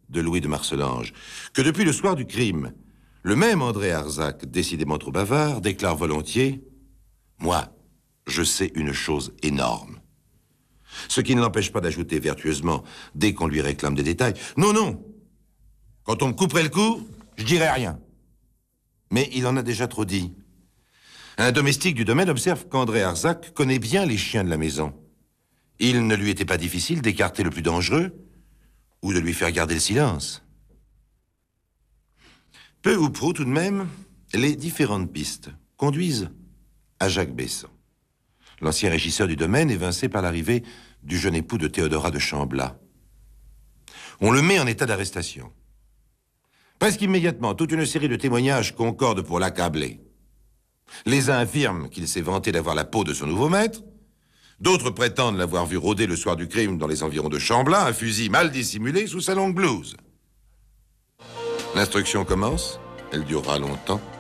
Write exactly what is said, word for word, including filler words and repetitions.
de Louis de Marcellange que depuis le soir du crime, le même André Arzac, décidément trop bavard, déclare volontiers « Moi, je sais une chose énorme ». Ce qui ne l'empêche pas d'ajouter vertueusement, dès qu'on lui réclame des détails, « Non, non, quand on me couperait le cou, je dirais rien ». Mais il en a déjà trop dit. Un domestique du domaine observe qu'André Arzac connaît bien les chiens de la maison. Il ne lui était pas difficile d'écarter le plus dangereux ou de lui faire garder le silence. Peu ou prou, tout de même, les différentes pistes conduisent à Jacques Besson. L'ancien régisseur du domaine évincé par l'arrivée du jeune époux de Théodora de Chamblat. On le met en état d'arrestation. Presque immédiatement, toute une série de témoignages concordent pour l'accabler. Les uns affirment qu'il s'est vanté d'avoir la peau de son nouveau maître, d'autres prétendent l'avoir vu rôder le soir du crime dans les environs de Chamblat, un fusil mal dissimulé sous sa longue blouse. L'instruction commence, elle durera longtemps.